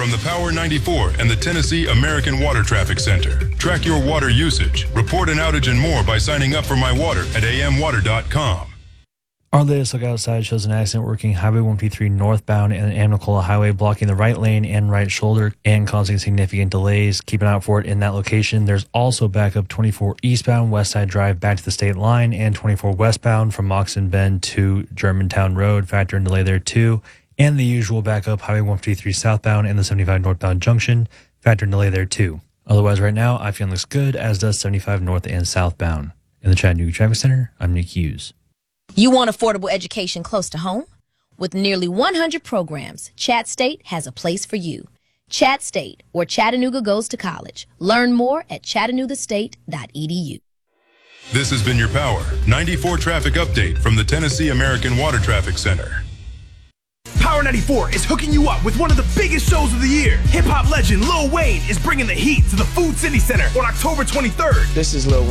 from the Power 94 and the Tennessee American Water Traffic Center. Track your water usage, report an outage and more by signing up for My Water at amwater.com. Our latest look outside shows an accident working Highway 153 northbound and Amnicola Highway, blocking the right lane and right shoulder and causing significant delays. Keep an eye out for it in that location. There's also backup 24 eastbound West Side Drive back to the state line and 24 westbound from Moxon Bend to Germantown Road. Factor in delay there too. And the usual backup Highway 153 southbound and the 75 northbound junction. Factor in delay there too. Otherwise, right now, I-10 looks good, as does 75 north and southbound. In the Chattanooga Traffic Center, I'm Nick Hughes. You want affordable education close to home? With nearly 100 programs, Chat State has a place for you. Chat State, where Chattanooga goes to college. Learn more at chattanoogastate.edu. This has been your Power 94 traffic update from the Tennessee American Water Traffic Center. Power 94 is hooking you up with one of the biggest shows of the year. Hip-hop legend Lil Wayne is bringing the heat to the Food City Center on October 23rd. This is Lil